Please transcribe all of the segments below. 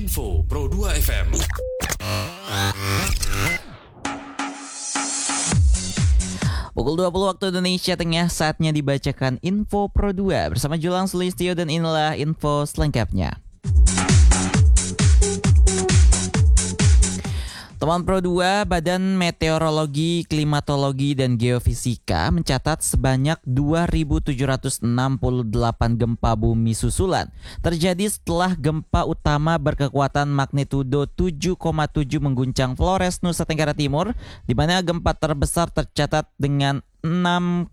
Info Pro 2 FM. Pukul 20 waktu Indonesia Tengah, saatnya dibacakan Info Pro 2 bersama Julang Sulistyo, dan inilah info selengkapnya. Teman Pro 2, Badan Meteorologi, Klimatologi, dan Geofisika mencatat sebanyak 2.768 gempa bumi susulan terjadi setelah gempa utama berkekuatan magnitudo 7,7 mengguncang Flores, Nusa Tenggara Timur, di mana gempa terbesar tercatat dengan 6,2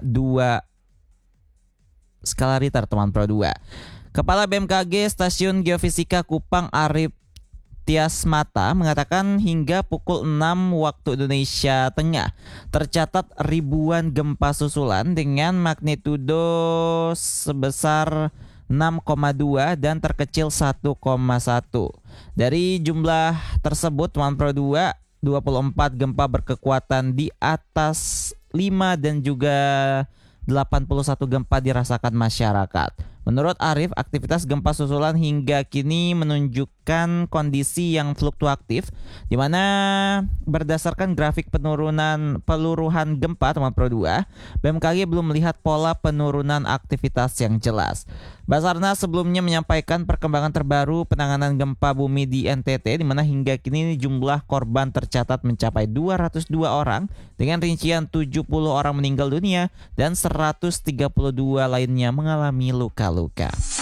skala Richter, teman Pro 2. Kepala BMKG Stasiun Geofisika Kupang Arif Tiasmata mengatakan hingga pukul 6 waktu Indonesia Tengah tercatat ribuan gempa susulan dengan magnitudo sebesar 6,2 dan terkecil 1,1. Dari jumlah tersebut, teman Pro 2, 24 gempa berkekuatan di atas 5 dan juga 81 gempa dirasakan masyarakat. Menurut Arif, aktivitas gempa susulan hingga kini menunjukkan kondisi yang fluktuatif, di mana berdasarkan grafik peluruhan gempa, teman Pro 2, BMKG belum melihat pola penurunan aktivitas yang jelas. Basarnas sebelumnya menyampaikan perkembangan terbaru penanganan gempa bumi di NTT, di mana hingga kini jumlah korban tercatat mencapai 202 orang dengan rincian 70 orang meninggal dunia dan 132 lainnya mengalami luka-luka.